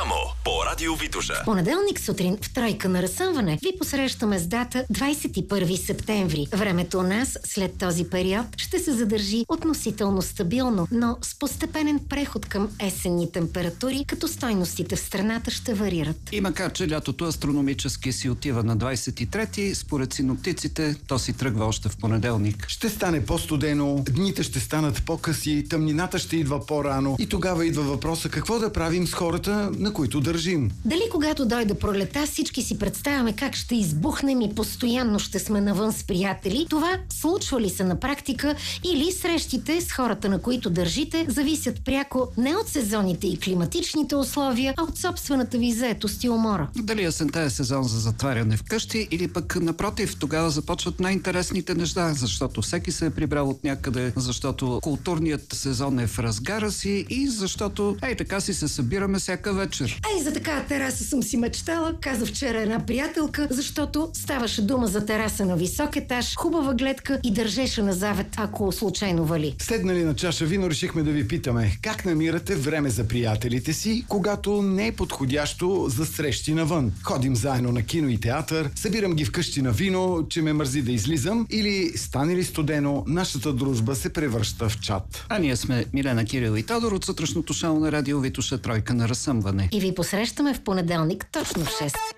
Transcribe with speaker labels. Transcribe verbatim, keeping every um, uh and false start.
Speaker 1: Само по Радио Витоша.
Speaker 2: Понеделник сутрин в Тройка на разсъмване ви посрещаме с дата двадесет и първи септември. Времето у нас след този период ще се задържи относително стабилно, но с постепенен преход към есенни температури, като стойностите в страната ще варират.
Speaker 3: И макар че лятото астрономически си отива на двадесет и трети, според синоптиците, то си тръгва още в понеделник.
Speaker 4: Ще стане по-студено, дните ще станат по-къси, тъмнината ще идва по-рано и тогава идва въпроса какво да правим с хората, на които държим.
Speaker 2: Дали когато дойде пролета, всички си представяме как ще избухнем и постоянно ще сме навън с приятели? Това случва ли се на практика или срещите с хората, на които държите, зависят пряко не от сезоните и климатичните условия, а от собствената ви заетост и умора?
Speaker 3: Дали есента е сезон за затваряне вкъщи или пък напротив, тогава започват най-интересните неща, защото всеки се е прибрал от някъде, защото културният сезон е в разгара си и защото ей така си се събираме всяка вечер.
Speaker 2: Ей, за такава тераса съм си мечтала, каза вчера една приятелка, защото ставаше дума за тераса на висок етаж, хубава гледка и държеше на завет, ако случайно вали.
Speaker 4: Седнали на чаша вино, решихме да ви питаме как намирате време за приятелите си, когато не е подходящо за срещи навън. Ходим заедно на кино и театър, събирам ги вкъщи на вино, че ме мързи да излизам, или стане ли студено, нашата дружба се превръща в чат.
Speaker 3: А ние сме Милена, Кирил и Тодор от сутрешното шоу на Радио Витоша, Тройка на разсъмване.
Speaker 2: И ви посрещаме в понеделник точно в шест.